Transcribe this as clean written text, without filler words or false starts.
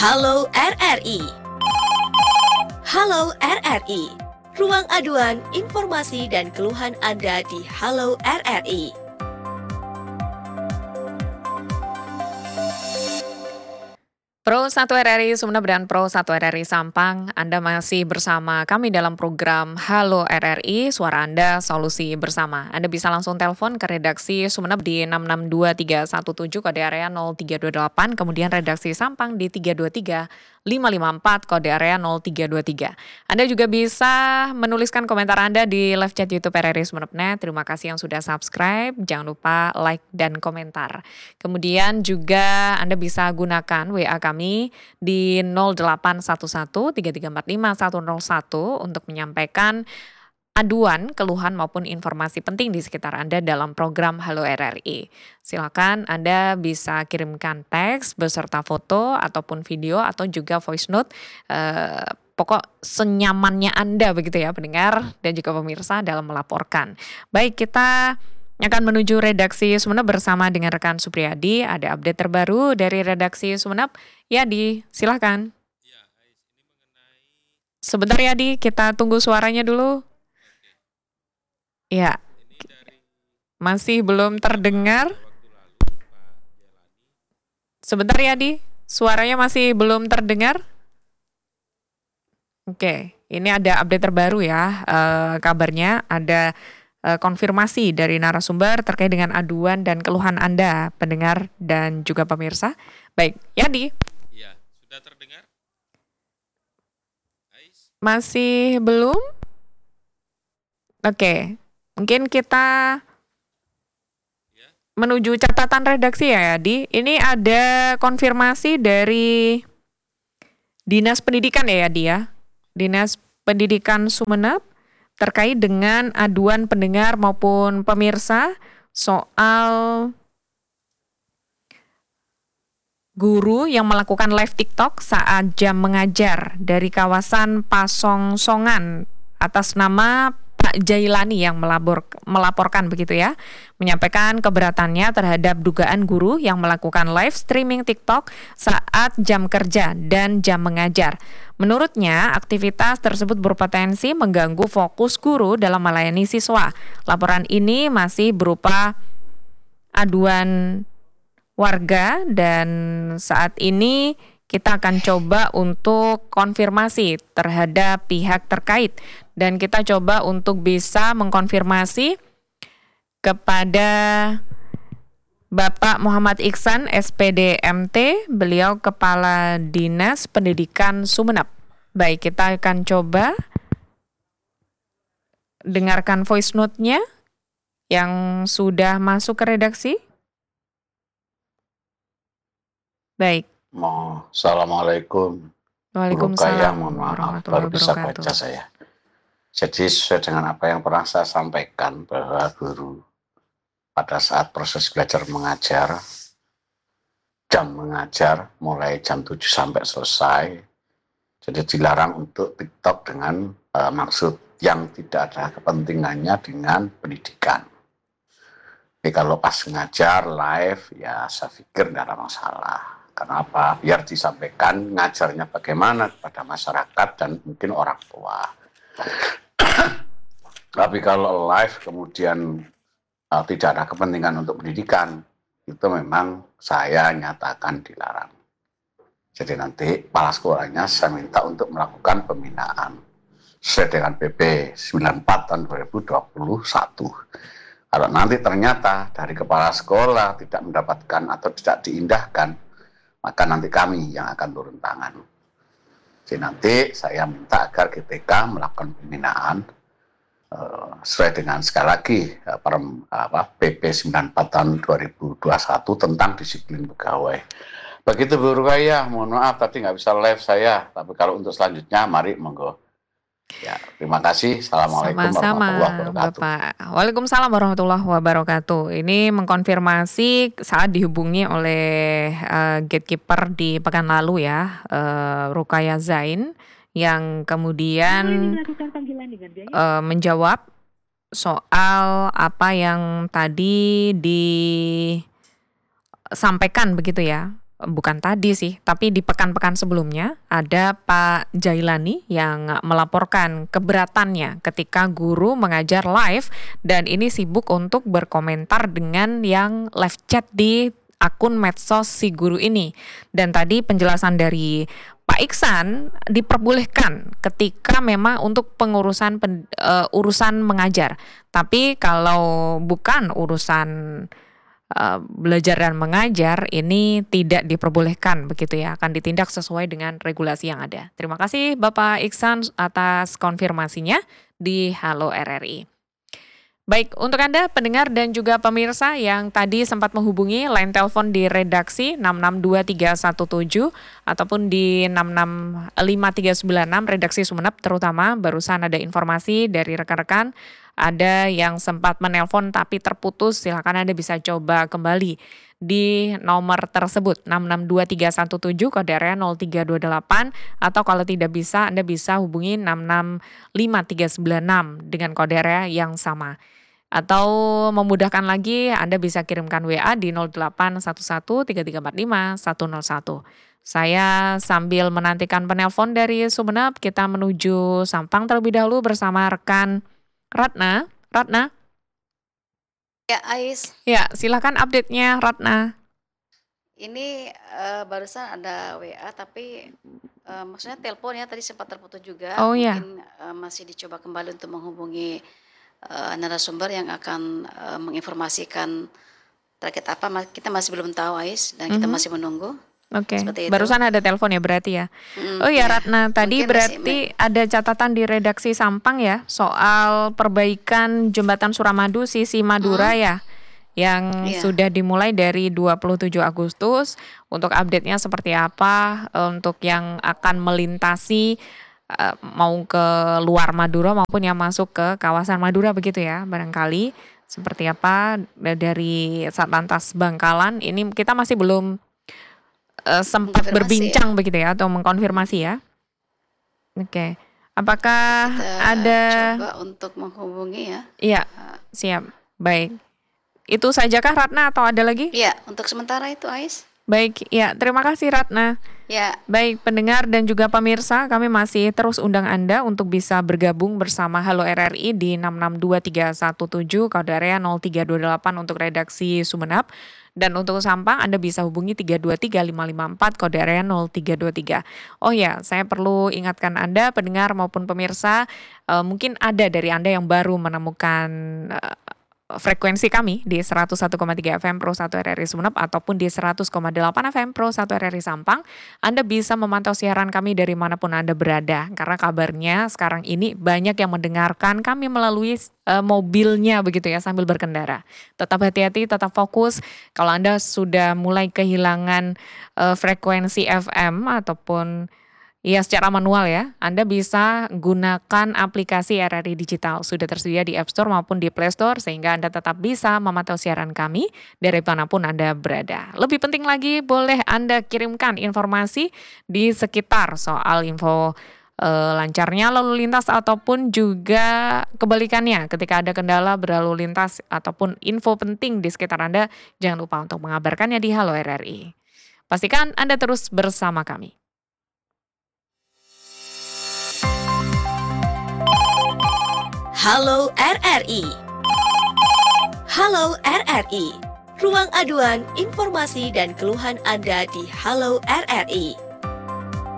Halo RRI. Halo RRI. Ruang aduan, informasi dan keluhan Anda di Halo RRI. Pro 1 RRI Sumeneb dan Pro 1 RRI Sampang, Anda masih bersama kami dalam program Halo RRI, suara Anda, solusi bersama. Anda bisa langsung telepon ke redaksi Sumeneb di 662317 kode area 0328, kemudian redaksi Sampang di 323-554 kode area 0323. Anda juga bisa menuliskan komentar Anda di live chat YouTube RRI Sumeneb.net. Terima kasih yang sudah subscribe, jangan lupa like dan komentar. Kemudian juga Anda bisa gunakan WA kami di 0811-3345-101 untuk menyampaikan aduan, keluhan maupun informasi penting di sekitar Anda dalam program Halo RRI. Silakan Anda bisa kirimkan teks beserta foto ataupun video atau juga voice note. Pokok senyamannya Anda begitu ya pendengar dan juga pemirsa dalam melaporkan. Baik, kita akan menuju redaksi Sumeneb bersama dengan rekan Supriyadi. Ada update terbaru dari redaksi Sumeneb. Yadi, silahkan. Ya, Ais, ini mengenai Sebentar Yadi, kita tunggu suaranya dulu. Ya, ini dari masih belum terdengar. waktu lalu Pak Jelani. Sebentar Yadi, suaranya masih belum terdengar. Oke, ini ada update terbaru ya. Kabarnya ada konfirmasi dari narasumber terkait dengan aduan dan keluhan Anda, pendengar dan juga pemirsa. Baik, Yadi, Ya, sudah terdengar? Ais, masih belum? Oke, mungkin kita ya. menuju catatan redaksi ya, Yadi. Ini ada konfirmasi dari Dinas Pendidikan ya, Yadi ya. Dinas Pendidikan Sumeneb terkait dengan aduan pendengar maupun pemirsa soal guru yang melakukan live TikTok saat jam mengajar dari kawasan Pasongsongan atas nama Pak Jailani yang melaporkan begitu ya, menyampaikan keberatannya terhadap dugaan guru yang melakukan live streaming TikTok saat jam kerja dan jam mengajar. Menurutnya, aktivitas tersebut berpotensi mengganggu fokus guru dalam melayani siswa. Laporan ini masih berupa aduan warga dan saat ini kita akan coba untuk konfirmasi terhadap pihak terkait dan kita coba untuk bisa mengkonfirmasi kepada Bapak Muhammad Iksan, SPD MT, beliau Kepala Dinas Pendidikan Sumeneb. Baik, kita akan coba dengarkan voice note-nya yang sudah masuk ke redaksi. Baik. Assalamualaikum. Waalaikumsalam Mohon maaf, warahmatullahi baru bisa wabarakatuh. baca saya. Jadi sesuai dengan apa yang pernah saya sampaikan bahwa guru pada saat proses belajar mengajar, jam mengajar mulai jam 7 sampai selesai, jadi dilarang untuk TikTok dengan maksud yang tidak ada kepentingannya dengan pendidikan. Jadi kalau pas ngajar live, ya saya pikir tidak ada masalah. Kenapa? Biar disampaikan ngajarnya bagaimana kepada masyarakat dan mungkin orang tua. Tapi kalau live kemudian tidak ada kepentingan untuk pendidikan, itu memang saya nyatakan dilarang. Jadi nanti kepala sekolahnya saya minta untuk melakukan pembinaan sesuai dengan PP 94 tahun 2021. Kalau nanti ternyata dari kepala sekolah tidak mendapatkan atau tidak diindahkan, maka nanti kami yang akan turun tangan. Jadi nanti saya minta agar GTK melakukan pembinaan sesuai dengan sekali lagi PP 94 tahun 2021 tentang disiplin pegawai. Begitu Bu Rukaya, mohon maaf tadi nggak bisa live saya, tapi kalau untuk selanjutnya mari monggo. Ya, terima kasih. Assalamualaikum warahmatullahi Sama-sama wabarakatuh. Bapak. Waalaikumsalam warahmatullahi wabarakatuh. Ini mengkonfirmasi saat dihubungi oleh gatekeeper di pekan lalu ya, Rukaya Zain, yang kemudian menjawab soal apa yang tadi disampaikan begitu ya bukan tadi sih, tapi di pekan-pekan sebelumnya ada Pak Jailani yang melaporkan keberatannya ketika guru mengajar live dan ini sibuk untuk berkomentar dengan yang live chat di akun medsos si guru ini. Dan tadi penjelasan dari Pak Iksan diperbolehkan ketika memang untuk pengurusan urusan mengajar. Tapi kalau bukan urusan belajar dan mengajar ini tidak diperbolehkan begitu ya, akan ditindak sesuai dengan regulasi yang ada. Terima kasih Bapak Iksan atas konfirmasinya di Halo RRI. Baik, untuk Anda pendengar dan juga pemirsa yang tadi sempat menghubungi line telepon di redaksi 662317 ataupun di 665396 redaksi Sumeneb terutama, barusan ada informasi dari rekan-rekan ada yang sempat menelpon tapi terputus, silakan Anda bisa coba kembali di nomor tersebut 662317 kode area 0328 atau kalau tidak bisa Anda bisa hubungi 665396 dengan kode area yang sama. Atau memudahkan lagi Anda bisa kirimkan WA di 08113345 101. Saya sambil menantikan penelpon dari Sumeneb, kita menuju Sampang terlebih dahulu bersama rekan Ratna. Ratna? Ya, Ais. Ya, silakan update-nya Ratna. Ini barusan ada WA tapi maksudnya telepon ya tadi sempat terputus juga. Oh ya. Mungkin masih dicoba kembali untuk menghubungi narasumber yang akan menginformasikan terkait apa kita masih belum tahu Ais dan kita masih menunggu. Oke, Seperti itu. barusan ada telepon ya berarti ya. Oh ya Ratna, tadi Mungkin berarti ada catatan di redaksi Sampang ya soal perbaikan jembatan Suramadu sisi Madura ya, yang Iya. sudah dimulai dari 27 Agustus. Untuk update-nya seperti apa untuk yang akan melintasi mau ke luar Madura maupun yang masuk ke kawasan Madura begitu ya, barangkali seperti apa dari Satlantas Bangkalan. Ini kita masih belum sempat Konfirmasi berbincang begitu ya atau mengkonfirmasi ya. Oke. Apakah Kita ada coba untuk menghubungi ya. Iya, siap. Baik. Itu sajakah Ratna atau ada lagi? Iya, untuk sementara itu Ais. Baik, ya terima kasih Ratna. Ya, Baik, pendengar dan juga pemirsa, kami masih terus undang Anda untuk bisa bergabung bersama Halo RRI di 662317 kode area 0328 untuk redaksi Sumeneb. Dan untuk Sampang Anda bisa hubungi 323554 kode area 0323. Oh ya, saya perlu ingatkan Anda pendengar maupun pemirsa, mungkin ada dari Anda yang baru menemukan frekuensi kami di 101,3 FM Pro 1 RRI Sumeneb ataupun di 100,8 FM Pro 1 RRI Sampang, Anda bisa memantau siaran kami dari manapun Anda berada. Karena kabarnya sekarang ini banyak yang mendengarkan kami melalui mobilnya begitu ya sambil berkendara. Tetap hati-hati, tetap fokus. Kalau Anda sudah mulai kehilangan frekuensi FM ataupun ya secara manual ya, Anda bisa gunakan aplikasi RRI Digital. Sudah tersedia di App Store maupun di Play Store sehingga Anda tetap bisa memantau siaran kami dari manapun Anda berada. Lebih penting lagi, boleh Anda kirimkan informasi di sekitar soal info lancarnya lalu lintas ataupun juga kebalikannya ketika ada kendala berlalu lintas ataupun info penting di sekitar Anda, jangan lupa untuk mengabarkannya di Halo RRI. Pastikan Anda terus bersama kami. Halo RRI. Halo RRI. Ruang aduan, informasi dan keluhan Anda di Halo RRI.